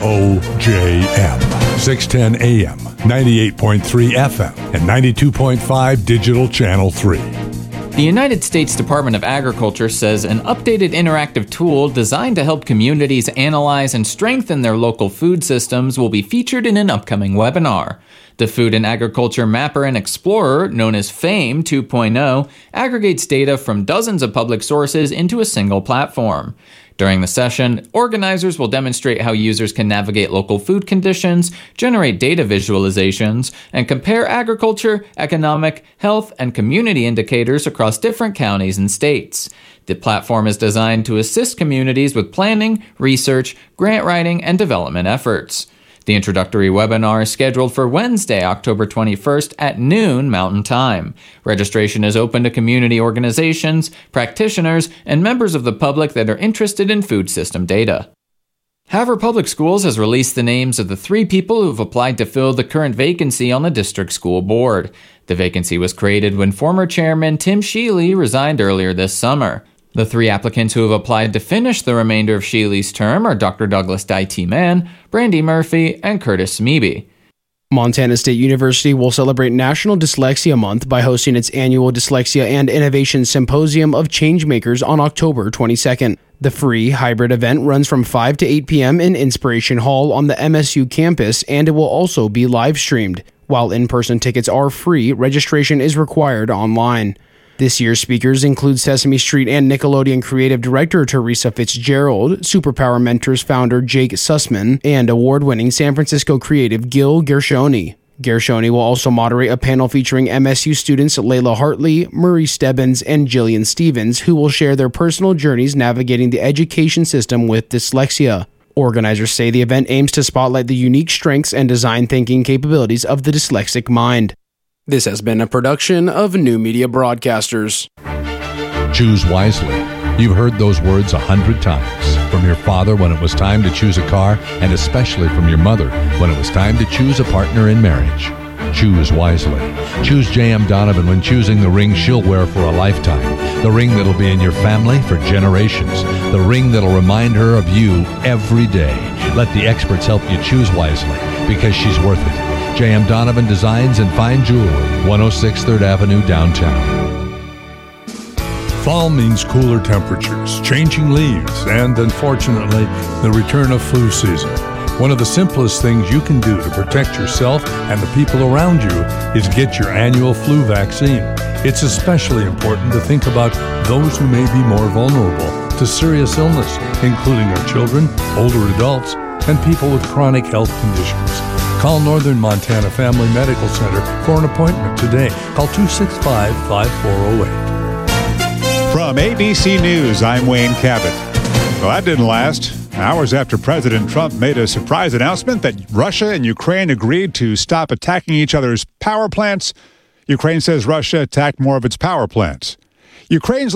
OJM, 610 AM, 98.3 FM, and 92.5 Digital Channel 3. The United States Department of Agriculture says an updated interactive tool designed to help communities analyze and strengthen their local food systems will be featured in an upcoming webinar. The Food and Agriculture Mapper and Explorer, known as FAME 2.0, aggregates data from dozens of public sources into a single platform. During the session, organizers will demonstrate how users can navigate local food conditions, generate data visualizations, and compare agriculture, economic, health, and community indicators across different counties and states. The platform is designed to assist communities with planning, research, grant writing, and development efforts. The introductory webinar is scheduled for Wednesday, October 21st at noon Mountain Time. Registration is open to community organizations, practitioners, and members of the public that are interested in food system data. Havre Public Schools has released the names of the 3 people who have applied to fill the current vacancy on the district school board. The vacancy was created when former chairman Tim Shealy resigned earlier this summer. The 3 applicants who have applied to finish the remainder of Shealy's term are Dr. Douglas Dye-T. Brandy Murphy, and Curtis Smeby. Montana State University will celebrate National Dyslexia Month by hosting its annual Dyslexia and Innovation Symposium of Changemakers on October 22nd. The free hybrid event runs from 5 to 8 p.m. in Inspiration Hall on the MSU campus, and it will also be live streamed. While in-person tickets are free, registration is required online. This year's speakers include Sesame Street and Nickelodeon creative director Teresa Fitzgerald, Superpower Mentors founder Jake Sussman, and award-winning San Francisco creative Gil Gershoni. Gershoni will also moderate a panel featuring MSU students Layla Hartley, Murray Stebbins, and Jillian Stevens, who will share their personal journeys navigating the education system with dyslexia. Organizers say the event aims to spotlight the unique strengths and design thinking capabilities of the dyslexic mind. This has been a production of New Media Broadcasters. Choose wisely. You've heard those words 100 times. From your father when it was time to choose a car, and especially from your mother when it was time to choose a partner in marriage. Choose wisely. Choose J.M. Donovan when choosing the ring she'll wear for a lifetime. The ring that'll be in your family for generations. The ring that'll remind her of you every day. Let the experts help you choose wisely, because she's worth it. J.M. Donovan Designs and Fine Jewelry, 106 3rd Avenue, downtown. Fall means cooler temperatures, changing leaves, and, unfortunately, the return of flu season. One of the simplest things you can do to protect yourself and the people around you is get your annual flu vaccine. It's especially important to think about those who may be more vulnerable to serious illness, including our children, older adults, and people with chronic health conditions. Call Northern Montana Family Medical Center for an appointment today. Call 265-5408. From ABC News, I'm Wayne Cabot. Well, that didn't last. Hours after President Trump made a surprise announcement that Russia and Ukraine agreed to stop attacking each other's power plants, Ukraine says Russia attacked more of its power plants. Ukraine's